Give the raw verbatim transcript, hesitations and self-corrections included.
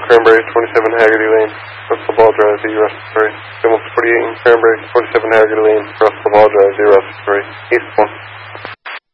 Cranberry, twenty-seven Haggerty Lane, Russell Ball Drive, Z Russell three. Signal forty-eight in Cranberry, twenty-seven Haggerty Lane, Russell Ball Drive, Z Russell three. East one.